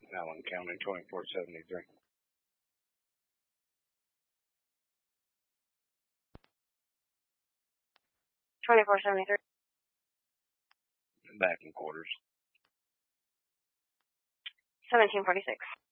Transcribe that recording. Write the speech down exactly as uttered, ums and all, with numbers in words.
Allen County, twenty-four seventy-three. twenty-four seventy-three. Back in quarters. seventeen forty-six.